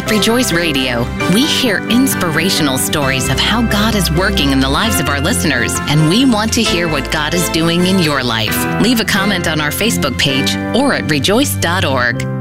At Rejoice Radio, we hear inspirational stories of how God is working in the lives of our listeners, and we want to hear what God is doing in your life. Leave a comment on our Facebook page or at rejoice.org.